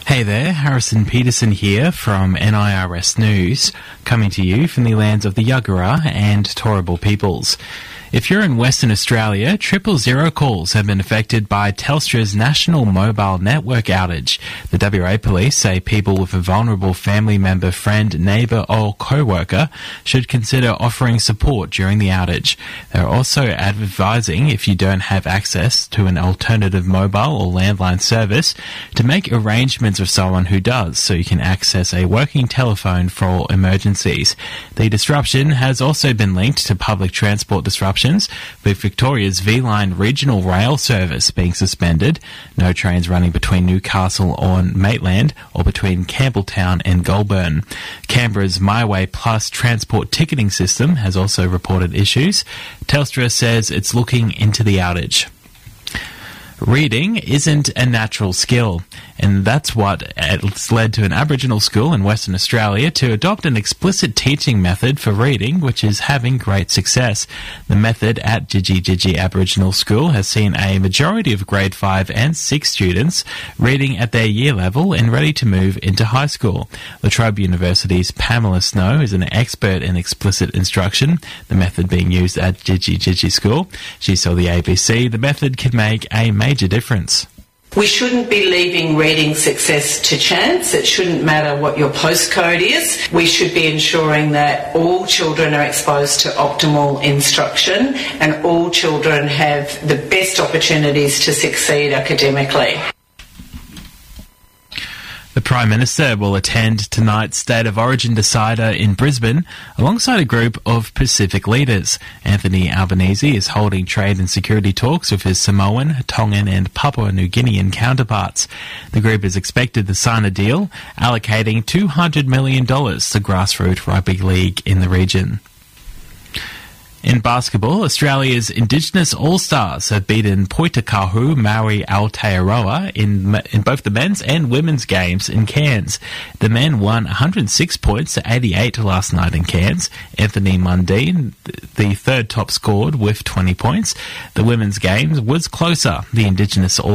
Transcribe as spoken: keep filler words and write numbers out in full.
Hey there, Harrison Peterson here from N I R S News, coming to you from the lands of the Yagara and Turrbal peoples. If you're in Western Australia, triple zero calls have been affected by Telstra's national mobile network outage. The W A police say people with a vulnerable family member, friend, neighbour or co-worker should consider offering support during the outage. They're also advising, if you don't have access to an alternative mobile or landline service, to make arrangements with someone who does so you can access a working telephone for emergencies. The disruption has also been linked to public transport disruptions, with Victoria's V-Line regional rail service being suspended, no trains running between Newcastle or Maitland or between Campbelltown and Goulburn. Canberra's MyWay Plus transport ticketing system has also reported issues. Telstra says it's looking into the outage. Reading isn't a natural skill, and that's what has led to an Aboriginal school in Western Australia to adopt an explicit teaching method for reading, which is having great success. The method at Gigi Gigi Aboriginal School has seen a majority of grade five and six students reading at their year level and ready to move into high school. La Trobe University's Pamela Snow is an expert in explicit instruction, the method being used at Gigi Gigi School. She told the A B C the method can make a major difference. We shouldn't be leaving reading success to chance. It shouldn't matter what your postcode is. We should be ensuring that all children are exposed to optimal instruction and all children have the best opportunities to succeed academically. The Prime Minister will attend tonight's State of Origin decider in Brisbane alongside a group of Pacific leaders. Anthony Albanese is holding trade and security talks with his Samoan, Tongan and Papua New Guinean counterparts. The group is expected to sign a deal allocating two hundred million dollars to grassroots rugby league in the region. In basketball, Australia's Indigenous All-Stars have beaten Poitakahu Maori Aotearoa in, in both the men's and women's games in Cairns. The men won one hundred six points to eighty-eight last night in Cairns. Anthony Mundine, the third top scored with twenty points. The women's game was closer. The Indigenous All